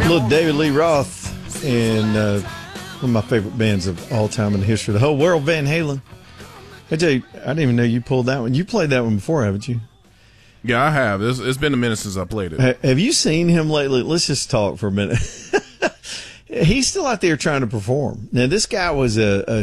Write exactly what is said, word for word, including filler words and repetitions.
Little David Lee Roth and uh, one of my favorite bands of all time in the history of the whole world, Van Halen. Hey, Jay, I didn't even know you pulled that one. You played that one before, haven't you? Yeah, I have. It's, it's been a minute since I played it. Ha- have you seen him lately? Let's just talk for a minute. He's still out there trying to perform. Now, this guy was a, a